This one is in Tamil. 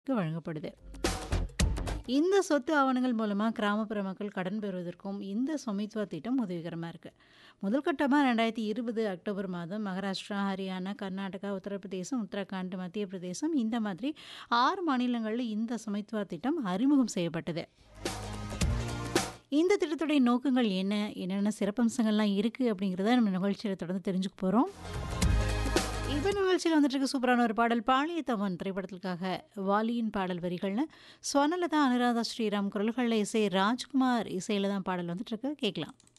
வழங்கப்படுது. இந்த சொத்து ஆவணங்கள் மூலமா கிராமப்புற மக்கள் கடன் பெறுவதற்கும் இந்த ஸ்வமித்வா திட்டம் உதவிகரமா இருக்கு. முதல் கட்டமா 2020 அக்டோபர் மாதம் மகாராஷ்டிரா, ஹரியானா, கர்நாடகா, உத்தரப்பிரதேசம், உத்தரகாண்ட், மத்திய பிரதேசம் இந்த மாதிரி 6 மாநிலங்கள்ல இந்த ஸ்வமித்வா திட்டம் அறிமுகம் செய்யப்பட்டது. இந்த திட்டத்துடைய நோக்கங்கள் என்ன? என்னென்ன சிறப்பம்சங்கள்லாம் இருக்கு? அப்படிங்கிறத நம்ம நிகழ்ச்சியில தொடர்ந்து தெரிஞ்சுக்க போறோம். இப்ப நிகழ்ச்சியில வந்துட்டு இருக்க சூப்பரான ஒரு பாடல் பாளையத்தவன் திரைப்படத்திற்காக வாலியின் பாடல் வரிகள்ல ஸ்வர்ணலதா, அனுராதா ஸ்ரீராம் குரல்கள்ல இசை ராஜ்குமார் இசையில தான் பாடல் வந்துட்டு இருக்கு. கேட்கலாம்.